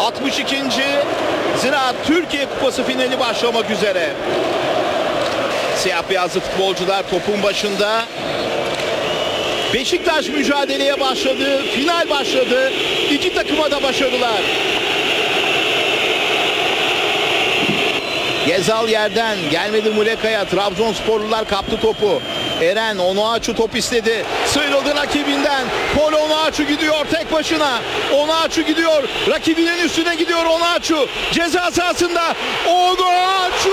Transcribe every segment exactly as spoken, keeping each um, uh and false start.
altmış ikinci Ziraat Türkiye Kupası finali başlamak üzere. Siyah beyazlı futbolcular topun başında. Beşiktaş mücadeleye başladı. Final başladı. İki takıma da başarılar. Gezal yerden gelmedi Muleka'ya. Trabzonsporlular kaptı topu. Eren Onuachu top istedi. Sıyrıldı rakibinden. Pol Onuachu gidiyor tek başına. Onuachu gidiyor. Rakibinin üstüne gidiyor Onuachu. Ceza sahasında Onuachu!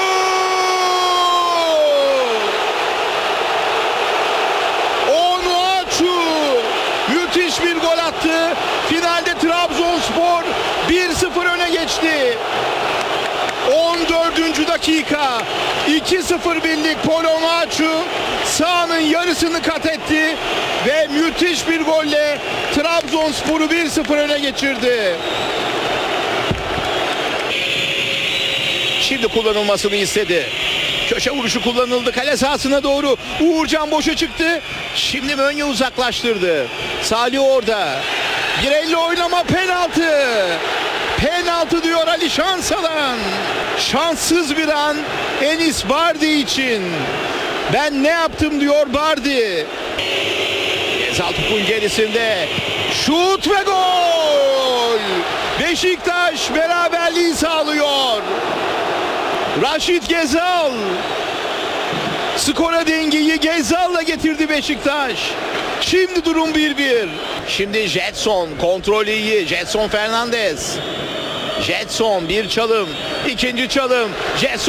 Onuachu! Müthiş bir gol attı. Finalde Trabzonspor bir sıfır öne geçti. on dördüncü dakika iki sıfır birlik Pol Onuachu sahanın yarısını kat etti ve müthiş bir golle Trabzonspor'u bir sıfır öne geçirdi. Şimdi kullanılmasını istedi. Köşe vuruşu kullanıldı kale sahasına doğru. Uğurcan boşa çıktı. Şimdi Mönye uzaklaştırdı. Salih orada. Bir elle oynama, penaltı. Penaltı diyor Ali Şansalan. Şanssız bir an Enis Bardi için. Ben ne yaptım diyor Bardi. Gezal topun gerisinde. Şut ve gol. Beşiktaş beraberliği sağlıyor. Raşit Gezal. Skora dengeyi Gezal'la getirdi Beşiktaş. Şimdi durum bir bir. Şimdi Jetson kontrolü iyi. Jetson Fernandez. Jetson bir çalım. İkinci çalım. Jetson.